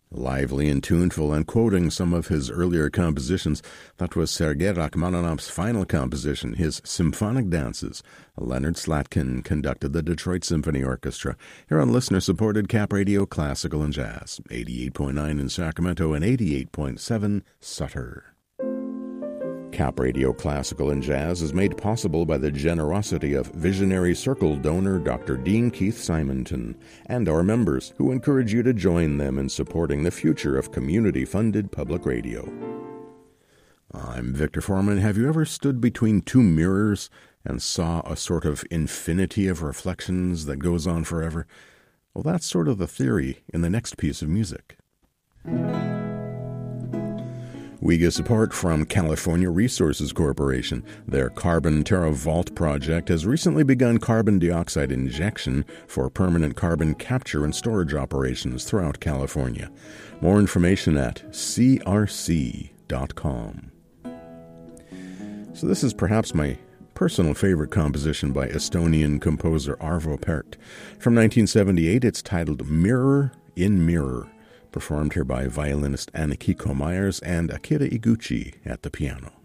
Lively and tuneful, and quoting some of his earlier compositions, that was Sergei Rachmaninoff's final composition, his Symphonic Dances. Leonard Slatkin conducted the Detroit Symphony Orchestra here on listener-supported Cap Radio Classical and Jazz, 88.9 in Sacramento and 88.7 Sutter. Cap Radio Classical and Jazz is made possible by the generosity of Visionary Circle donor Dr. Dean Keith Simonton and our members, who encourage you to join them in supporting the future of community-funded public radio. I'm Victor Foreman. Have you ever stood between two mirrors and saw a sort of infinity of reflections that goes on forever? Well, that's sort of the theory in the next piece of music. We get support from California Resources Corporation. Their Carbon Terra Vault project has recently begun carbon dioxide injection for permanent carbon capture and storage operations throughout California. More information at crc.com. So this is perhaps my personal favorite composition by Estonian composer Arvo Pärt. From 1978, it's titled Mirror in Mirror, performed here by violinist Annikiko Myers and Akira Iguchi at the piano.